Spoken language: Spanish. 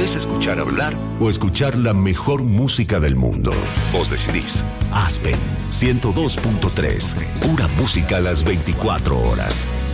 ¿Querés escuchar hablar o escuchar la mejor música del mundo? Vos decidís. Aspen 102.3. Pura música a las 24 horas.